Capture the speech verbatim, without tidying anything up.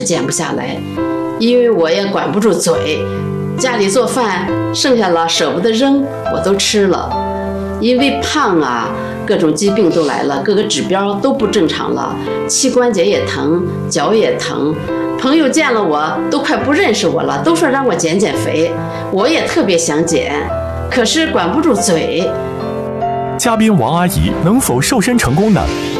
减不下来，因为我也管不住嘴，家里做饭剩下了舍不得扔，我都吃了。因为胖啊，各种疾病都来了，各个指标都不正常了，膝关节也疼，脚也疼。朋友见了我都快不认识我了，都说让我减减肥，我也特别想减，可是管不住嘴。 嘉宾王阿姨能否瘦身成功呢？